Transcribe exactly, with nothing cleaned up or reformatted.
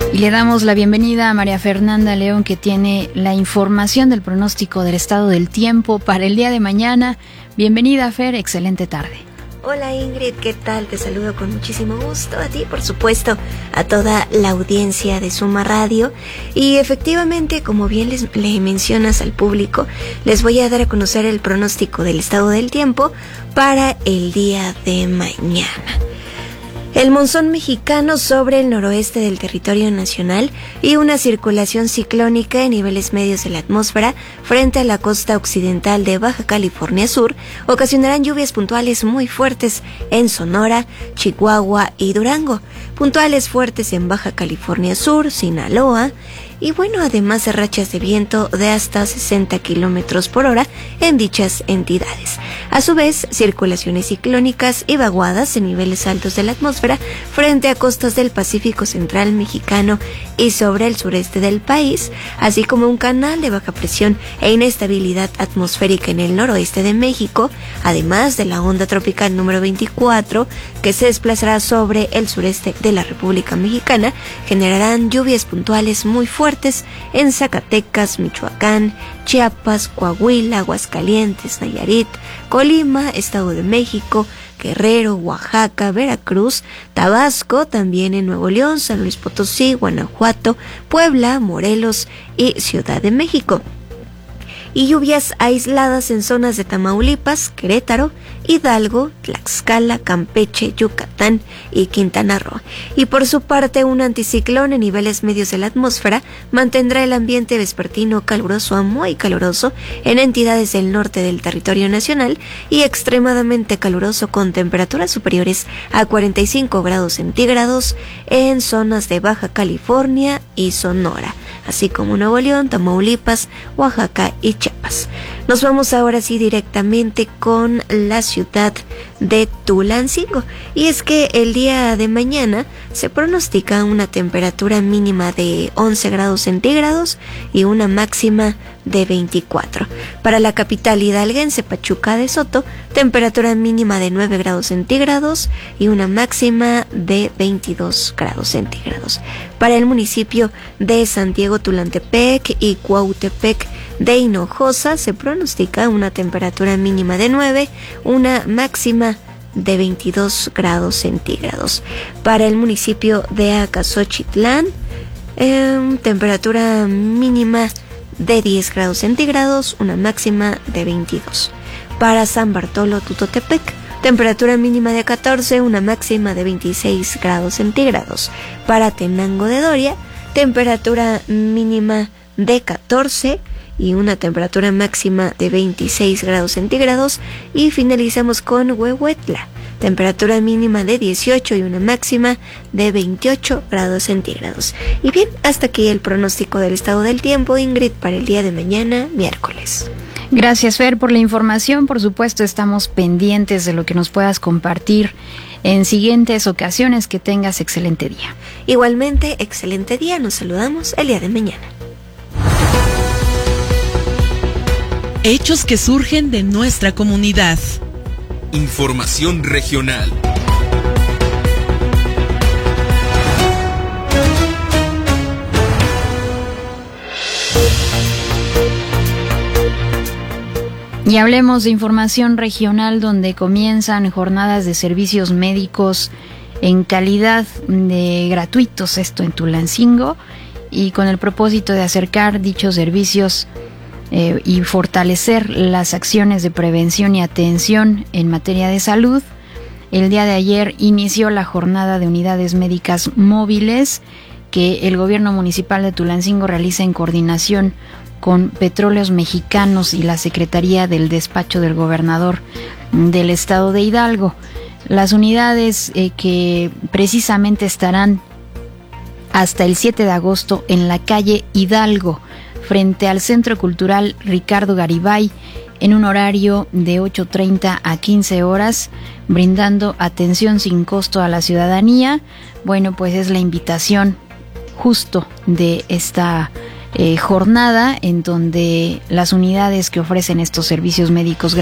Y le damos la bienvenida a María Fernanda León, que tiene la información del pronóstico del estado del tiempo para el día de mañana. Bienvenida, Fer, excelente tarde. Hola Ingrid, ¿qué tal? Te saludo con muchísimo gusto, a ti por supuesto, a toda la audiencia de Suma Radio. Y efectivamente, como bien les, le mencionas al público, les voy a dar a conocer el pronóstico del estado del tiempo para el día de mañana. El monzón mexicano sobre el noroeste del territorio nacional y una circulación ciclónica en niveles medios de la atmósfera frente a la costa occidental de Baja California Sur ocasionarán lluvias puntuales muy fuertes en Sonora, Chihuahua y Durango, puntuales fuertes en Baja California Sur, Sinaloa, y bueno, además de rachas de viento de hasta sesenta kilómetros por hora en dichas entidades. A su vez, circulaciones ciclónicas y vaguadas en niveles altos de la atmósfera frente a costas del Pacífico Central mexicano y sobre el sureste del país, así como un canal de baja presión e inestabilidad atmosférica en el noroeste de México, además de la onda tropical número veinticuatro, que se desplazará sobre el sureste de la República Mexicana, generarán lluvias puntuales muy fuertes en Zacatecas, Michoacán, Chiapas, Coahuila, Aguascalientes, Nayarit, Colima, Estado de México, Guerrero, Oaxaca, Veracruz, Tabasco, también en Nuevo León, San Luis Potosí, Guanajuato, Puebla, Morelos y Ciudad de México. Y lluvias aisladas en zonas de Tamaulipas, Querétaro, Hidalgo, Tlaxcala, Campeche, Yucatán y Quintana Roo. Y por su parte, un anticiclón en niveles medios de la atmósfera mantendrá el ambiente vespertino caluroso a muy caluroso en entidades del norte del territorio nacional y extremadamente caluroso con temperaturas superiores a cuarenta y cinco grados centígrados en zonas de Baja California y Sonora, así como Nuevo León, Tamaulipas, Oaxaca y Chiapas. Nos vamos ahora sí directamente con la ciudad de Tulancingo. Y es que el día de mañana se pronostica una temperatura mínima de once grados centígrados y una máxima de veinticuatro. Para la capital hidalguense, Pachuca de Soto, temperatura mínima de nueve grados centígrados y una máxima de veintidós grados centígrados. Para el municipio de Santiago Tulantepec y Cuautepec de Hinojosa se pronostica una temperatura mínima de nueve, una máxima de veintidós grados centígrados. Para el municipio de Acaxochitlán, eh, temperatura mínima de diez grados centígrados, una máxima de veintidós. Para San Bartolo Tutotepec, temperatura mínima de catorce, una máxima de veintiséis grados centígrados. Para Tenango de Doria, temperatura mínima de catorce y una temperatura máxima de veintiséis grados centígrados. Y finalizamos con Huehuetla, temperatura mínima de dieciocho y una máxima de veintiocho grados centígrados. Y bien, hasta aquí el pronóstico del estado del tiempo, Ingrid, para el día de mañana, miércoles. Gracias, Fer, por la información. Por supuesto, estamos pendientes de lo que nos puedas compartir en siguientes ocasiones. Que tengas excelente día. Igualmente, excelente día. Nos saludamos el día de mañana. Hechos que surgen de nuestra comunidad. Información regional. Y hablemos de información regional, donde comienzan jornadas de servicios médicos en calidad de gratuitos, esto en Tulancingo, y con el propósito de acercar dichos servicios Eh, y fortalecer las acciones de prevención y atención en materia de salud. El día de ayer inició la jornada de unidades médicas móviles que el gobierno municipal de Tulancingo realiza en coordinación con Petróleos Mexicanos y la Secretaría del Despacho del Gobernador del Estado de Hidalgo. Las unidades eh, que precisamente estarán hasta el siete de agosto en la calle Hidalgo, frente al Centro Cultural Ricardo Garibay, en un horario de ocho treinta a quince horas, brindando atención sin costo a la ciudadanía. Bueno, pues es la invitación justo de esta eh, jornada, en donde las unidades que ofrecen estos servicios médicos